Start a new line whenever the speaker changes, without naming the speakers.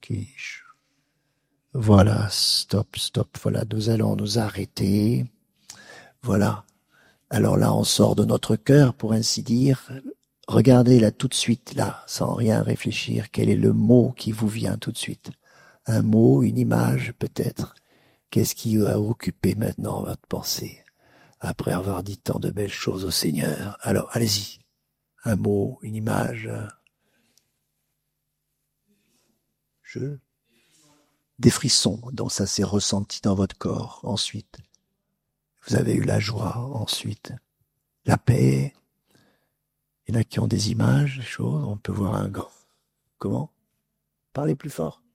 Voilà, stop. Voilà, nous allons nous arrêter. Voilà. Alors là, on sort de notre cœur, pour ainsi dire. Regardez là tout de suite, là, sans rien réfléchir, quel est le mot qui vous vient tout de suite. Un mot, une image, peut-être. Qu'est-ce qui a occupé maintenant votre pensée, après avoir dit tant de belles choses au Seigneur? Alors, allez-y. Un mot, une image. Je. Des frissons, donc ça s'est ressenti dans votre corps. Ensuite, vous avez eu la joie. Ensuite, la paix. Il y en a qui ont des images, des choses. On peut voir un grand. Comment? Parlez plus fort.